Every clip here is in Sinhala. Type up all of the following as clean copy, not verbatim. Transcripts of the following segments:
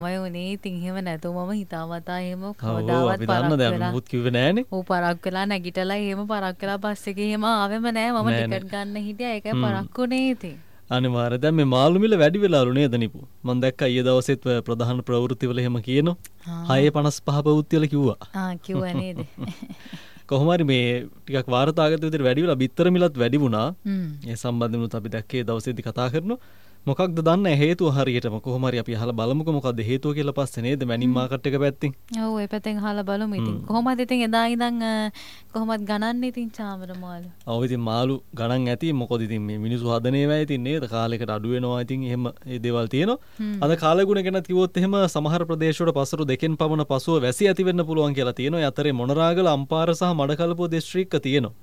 මම උනේ ඉතින් එහෙම නැතුව මම හිතාමතා එහෙම ඔව් කවදාවත් අපි පරක් දන්න දැන් වෙලා මුකුත් කිව්වේ නෑනේ. ඔව් පරක් වෙලා නැගිටලා එහෙම පරක් වෙලා බස් එකේ එහෙම ආවෙම නෑ මම නෑ නෑ. ටිකට් ගන්න හිටියා ඒකයි පරක්කුනේ ඉතින් අනිවාර්ය. දැන් මේ මාළු මිල වැඩි වෙලාලු නේද නිපු? මම දැක්කා ඊයේ දවසෙත් ප්‍රධාන ප්‍රවෘත්ති වල එහෙම කියනවා. 6.55 ප්‍රවෘත්ති වල කිව්වා. කිව්වා නේද? කොහොම හරි මේ ටිකක් වාර්තාගත විදිහට වැඩි වෙලා බිත්තර මිලත් වැඩි වුණා. ඒ සම්බන්ධව අපි දැක්කේ දවසේදී කතා කරනවා. මොකක්ද දන්නේ හේතුව හරියටම කොහොම හරි අපි අහලා බලමුකෝ මොකක්ද හේතුව කියලා පස්සේ නේද මැනින් මාකට් එක පැත්තෙන්. ඔව් ඒ පැත්තෙන් අහලා බලමු ඉතින්. කොහොමද ඉතින් එදා ඉඳන් කොහොමද ගණන් ඉතින් චාමර මාළු. ඔව් ඉතින් මාළු ගණන් ඇති මොකද ඉතින් මේ මිනිස්සු හදන ඒවා ඉතින් නේද කාලයකට අඩු වෙනවා ඉතින් එහෙම ඒ දේවල් තියෙනවා. අද කාලගුණ ගැන කිව්වොත් එහෙම සමහර ප්‍රදේශවල පසරු දෙකෙන් පමණ පසුව වැසි ඇති වෙන්න පුළුවන් කියලා තියෙනවා. ඒ අතරේ මොනරාගල අම්පාර සහ මඩකලපුව දිස්ත්‍රික්ක තියෙනවා.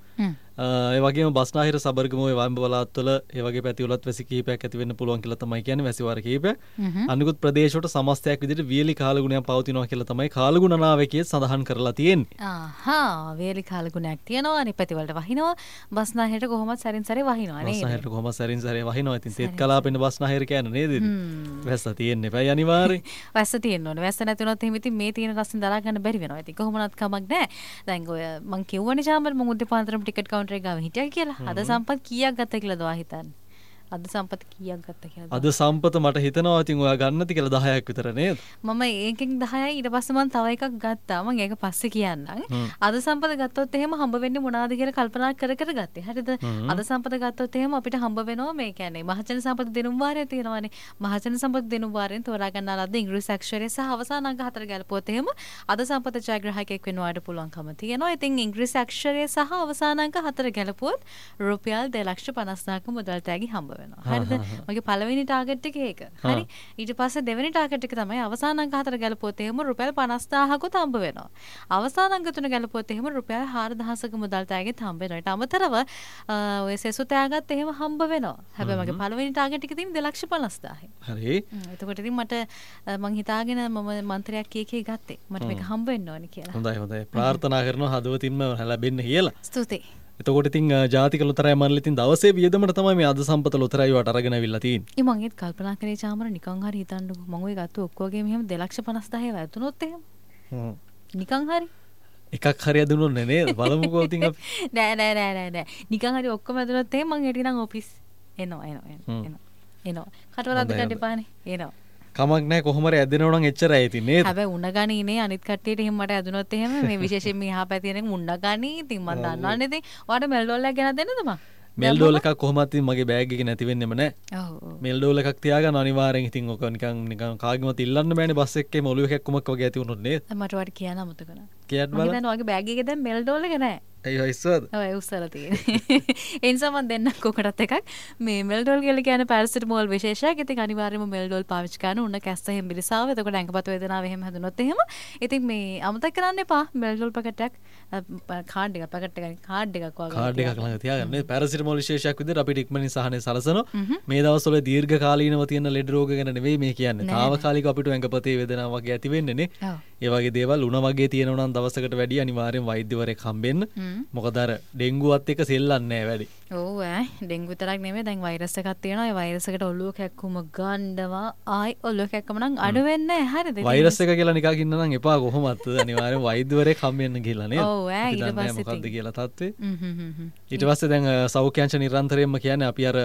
ඒ වගේම බස්නාහිර සබර්ගම ඔය වම්බ පළාත්වල ඒ වගේ පැතිවලත් වැසි කිහිපයක් ඇති වෙන්න පුළුවන් කියලා තමයි කියන්නේ වැසි වාර කිහිපයක්. අනිකුත් ප්‍රදේශවලට සමස්තයක් විදිහට වියලි කාලගුණයක් පවතිනවා කියලා තමයි කාලගුණ නායකයෙක් සඳහන් කරලා තියෙන්නේ. වියලි කාලගුණයක් තියෙනවා අනිත් පැතිවලට වහිනවා බස්නාහිරට කොහොමද සැරින් සැරේ වහිනවා නේද? බස්නාහිරට කොහොමද සැරින් සැරේ වහිනවා. ඉතින් තෙත් කලාපෙන්න බස්නාහිර කියන්නේ නේද ඉතින්? වැස්ස තියෙන්න එපයි අනිවාර්යෙන්. වැස්ස තියෙන්න ඕනේ. වැස්ස නැති වුණොත් එහෙම ඉතින් මේ තියෙන රස්නේ දරා ගන්න බැරි වෙනවා. ඉතින් කොහොමවත් කමක් නැහැ. දැන් ඔය මං කියවනේ චාමර මං උදේ පාන්දරම ටිකට් කවුන්ටර් එක ගාව හිටියා කියලා. අද සම්පත් කීයක් ගත්ත කියලාද ඔයා හිතන්නේ? අද සම්පත කීයක් ගත්ත කියලාද? අද සම්පත මට හිතනවා ඉතින් ඔයා ගන්නති කියලා 10ක් විතර නේද? මම ඒකෙන් 10යි ඊට පස්සේ මම තව එකක් ගත්තා. මම ඒක පස්සේ කියන්නම්. අද සම්පත ගත්තොත් එහෙම හම්බ වෙන්නේ මොනවාද කියලා කල්පනා කර කර ගත්තේ. හරිද? අද සම්පත ගත්තොත් එහෙම අපිට හම්බ වෙනවා මේ කියන්නේ මහජන සම්පත දෙනුම් වාරය තියෙනවානේ. මහජන සම්පත දෙනුම් වාරයෙන් තෝරා ගන්නා ලද්ද ඉංග්‍රීසි අක්ෂරය සහ අවසාන අංක 4 ගැලපුවොත් එහෙම අද සම්පත ජයග්‍රාහකයෙක් වෙනවාට පුළුවන්කම තියෙනවා. ඉතින් ඉංග්‍රීසි අක්ෂරය සහ අවසාන අංක 4 ගැලපුවොත් රුපියල් 2,50,000ක මුදල් තෑගි හම්බ වෙනවා. හරිද? මගේ පළවෙනි ටාගට් එක ඒක. හරි. ඊට පස්සේ දෙවෙනි ටාගට් එක තමයි අවසාන අංක 4 ගැලපුවොත් එහෙම රුපියල් 50,000කුත් හම්බ වෙනවා. අවසාන අංක 3 ගැලපුවොත් එහෙම රුපියල් 4,000ක මුදල් තෑගිත් හම්බ වෙනවා. ඊට අමතරව ඔය සෙසු තෑගත් එහෙම හම්බ වෙනවා. හැබැයි මගේ පළවෙනි ටාගට් එක තියෙන්නේ 2,50,000යි. හරි. එතකොට ඉතින් මට මං හිතාගෙන මම මන්ත්‍රයක් කීකේ ගත්තේ. මට මේක හම්බ වෙන්න ඕනේ කියලා. හොඳයි හොඳයි. ප්‍රාර්ථනා කරනවා හදවතින්ම ලැබෙන්න කියලා. ස්තුතියි. එතකොට ඉතින් ජාතික ලොතරැයි මණ්ඩලෙ ඉතින් දවසේ වියදමට තමයි මේ අද සම්පත ලොතරැයි වට අරගෙන අවිල්ලා තියෙන්නේ. මං ඒත් කල්පනා කරේ චාමර නිකන් හරි හිතන්නකෝ මං ඔය ගත්ත ඔක්කොගේම එහෙම 2,50,000 වැදුනොත් එහෙම. නිකන් හරි. එකක් හරි ඇදුනොත් නේද? බලමුකෝ ඉතින් අපි. නෑ. නිකන් හරි ඔක්කොම ඇදුනොත් එහෙම මං හෙටිනම් ඔෆිස් එනවා. කටවරක් දෙකක් එපානේ. එනවා. කමක් නැහැ කොහොම හරි ඇදෙනවා නම් එච්චරයි ඉතින් නේද? හැබැයි උණ ගණීනේ අනිත් කට්ටියට එහෙම මට ඇදුනොත් එහෙම මේ විශේෂයෙන් මේ යහා පැත්තේ කෙනෙක් උණ ගණී. ඉතින් මම දන්නවනේ ඉතින් ඔයාලට මෙල් ඩෝල් එකක් ගෙනත් දෙන්නද මං? මෙල් ඩෝල් එකක් කොහොමද ඉතින් මගේ බෑග් එකේ නැති වෙන්නෙම නැහැ. ඔව්. මෙල් ඩෝල් එකක් තියාගන්න අනිවාර්යෙන් ඉතින් ඔක නිකන් කාගෙමත් ඉල්ලන්න බෑනේ බස් එකේ ඔළුව එකක් කොමක් වගේ ඇති වුණොත් නේද? මට ඔයාලට කියන්න අමතක වුණා. කියන්න බලන්න. මම හිතන්නේ ඔයාගේ බෑග් එකේ දැන් මෙල් ඩෝල් එක නැහැ. අයියෝ ඉස්සරද? ඔව් ඒ උස්සලා තියෙන්නේ. ඒ නිසා මම දෙන්නම් කොකටත් එකක්. මේ මෙල් ඩෝල් කියලා කියන්නේ පැරසිටමෝල් විශේෂයක්. ඉතින් අනිවාර්යයෙන්ම මෙල් ඩෝල් පාවිච්චි කරන උණ කැස්ස හෙම්බිරිසාව. එතකොට ඇඟපත වේදනාව එහෙම හැදුනොත් එහෙම. ඉතින් මේ අමතක කරන්න එපා. මෙල් ඩෝල් පැකට් එකක් කාඩ් එකක් පැකට් එකක් කාඩ් එකක් වගේ. කාඩ් එකක් ළඟ තියාගන්න. මේ පැරසිටමෝල් විශේෂයක් විදිහට අපිට ඉක්මනින් සහනේ සලසනවා. මේ දවස්වල දීර්ඝ කාලීනව තියෙන ලෙඩ රෝග ගැන නෙවෙයි මේ කියන්නේ. తాවකාලික අපිට ඇඟපතේ වේදනාවක් වගේ ඇති වෙන්නේ නේ. ඒ වගේ දේවල් උණ වගේ තියෙනවා නම් දවසකට වැඩි අනිවාර්යෙන් වෛද්‍යවරයෙක් හම්බෙන්න. මොකද අර ඩෙන්ගුවත් එක සෙල්ලන්නේ නැහැ වැඩි. ඔව් ඩෙන්ගු විතරක් නෙමෙයි දැන් වෛරස් එකක් තියෙනවා. ඒ වෛරස් එකට ඔළුව කැක්කුම ගන්නවා. ආයි ඔළුව කැක්කම නම් අඩු වෙන්නේ නැහැ. හරිද? වෛරස් එක කියලා නිකන් ඉන්න නම් එපා කොහොමත් අනිවාර්යෙන් වෛද්‍යවරයෙක් හම්බෙන්න කියලා නේද? ඔව් ඊට පස්සේ මොකද්ද කියලා තත්ත්වේ. ඊට පස්සේ දැන් සෞඛ්‍යංශ නිරන්තරයෙන්ම කියන්නේ අපි අර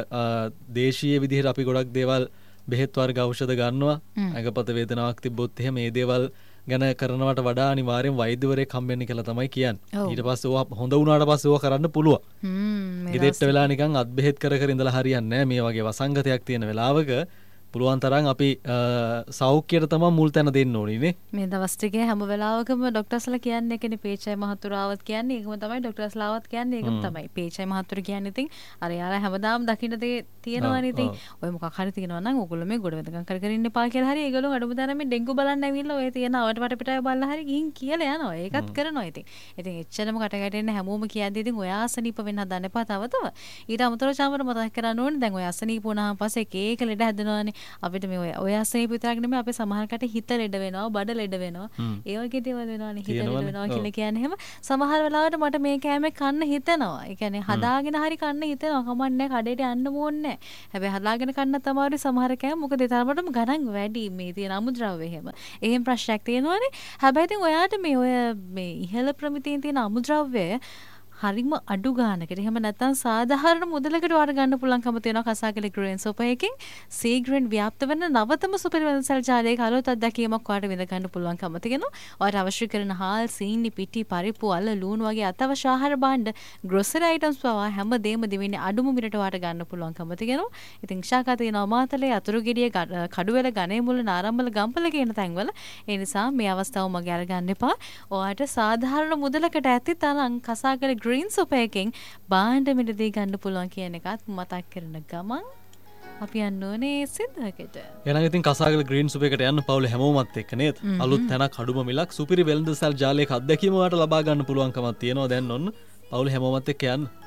දේශීය විදිහට අපි ගොඩක් දේවල් බෙහෙත් වර්ග ඖෂධ ගන්නවා. ඇඟපත වේදනාවක් තිබ්බොත් එහෙම මේ දේවල් ගැන කරනවට වඩා අනිවාර්යෙන් වෛද්‍යවරයෙක් හම්බෙන්න කියලා තමයි කියන්නේ. ඊට පස්සේ ඕවා හොඳ වුණාට පස්සේ ඕවා කරන්න පුළුවන්. ගෙදෙට්ට වෙලා නිකන් අත් බෙහෙත් කර කර ඉඳලා හරියන්නේ නැහැ. මේ වගේ වසංගතයක් තියෙන වෙලාවක පුළුවන් තරම් අපි සෞඛ්‍යයට තමයි මුල් තැන දෙන්න ඕනේ නේ. මේ දවස් ටිකේ හැම වෙලාවකම ડોක්ටර්ස්ලා කියන්නේ ඒකනේ පේචයි මහතුරාවත් කියන්නේ ඒකම තමයි ડોක්ටර්ස්ලාවත් කියන්නේ ඒකම තමයි. පේචයි මහතුරු කියන්නේ ඉතින් අර යාලා හැමදාම දකින්න දේ තියෙනවනේ ඉතින්. ඔය මොකක් හරි තියෙනවා නම් ඕගොල්ලෝ මේ ගොඩ වෙදකම් කර කර ඉන්න එපා කියලා හරි ඒගොල්ලෝ අඩුම තරමේ මේ ඩෙන්ගු බලන්න ඇවිල්ලා ඔය තියෙන අවට වට පිටාය බලලා හරි ගිහින් කියලා යනවා. ඒකත් කරනවා ඉතින්. ඉතින් එච්චරම කට ගැටෙන්න හැමෝම කියද්දි ඉතින් ඔය අසනීප වෙන්න හදන්න එපා තව තව. ඊට අමතරව චාමර මතක් කරන්න ඕනේ දැන් ඔය අසනීප වුණාම පස්සේ එක එක ලෙඩ හැදෙනවානේ. අපිට මේ ඔය අසනීප විතරක් නෙමෙයි අපේ සමහරකට හිත ලෙඩ වෙනවා, බඩ ලෙඩ වෙනවා. ඒ වගේ දේවල් වෙනවානේ හිත ලෙඩ වෙනවා කියලා කියන්නේ. එහෙම සමහර වෙලාවට මට මේ කෑමේ කන්න හිතෙනවා. ඒ කියන්නේ හදාගෙන හරි කන්න හිතෙනවා. කමන්නේ කඩේට යන්න ඕනේ නැහැ. හැබැයි හදාගෙන කන්න තමයි සමහර කෑම මොකද ඒ තරමටම ගණන් වැඩි මේ තියෙන අමුද්‍රව්‍ය එහෙම. එහෙම ප්‍රශ්නයක් තියෙනවානේ. හැබැයි ඉතින් ඔයාට මේ ඉහළ ප්‍රමිතියෙන් තියෙන අමුද්‍රව්‍ය හරිම අඩු ගානකට එහෙම නැත්නම් සාධාරණ මුදලකට වාර ගන්න පුළුවන්කම තියෙනවා කසාකලි ග්‍රේන් සෝප එකකින් සීග්‍රේන් ව්‍යාප්ත වෙන නවතම සුපිරි වෙනසල් ජාලයක අලුත් අත්දැකීමක් වාට විඳ ගන්න පුළුවන්කම තියෙනවා. ඔයාට අවශ්‍ය කරන හාල්, සීනි, පිටි, පරිප්පු, අල, ලූණු වගේ අතවශ්‍ය ආහාර භාණ්ඩ, ග්‍රොසරි අයිටම්ස් පවා හැමදේම දෙවෙනි අඩුම මිලට වාට ගන්න පුළුවන්කම තියෙනවා. ඉතින් ශාකා තියෙන අමාතලේ අතුරුගෙඩිය කඩුවැල ගණේ මුල නාරම්බල ගම්පල කියන තැන්වල ඒ නිසා මේ අවස්ථාව මගේ අරගන්න එපා. ඔයාට සාධාරණ මුදලකට ඇති තරම් කසාකලි ග්‍රීන් සෝප එකෙන් භාණ්ඩ මිලදී ගන්න පුළුවන් කියන එකත් මතක් කරන ගමන් අපි යන්න ඕනේ සිද්ධාකට. එහෙනම් ඉතින් කසාකල ග්‍රීන් සෝප එකට යන්න පවුල හැමෝමත් එක්ක නේද? අලුත් තැනක් අඩුම මිලක් සුපිරි වෙළඳසල් ජාලයක අත්දැකීම ඔයාලට ලබා ගන්න පුළුවන්කමක් තියෙනවා දැන් ඔන්න. පවුල හැමෝමත් එක්ක යන්න.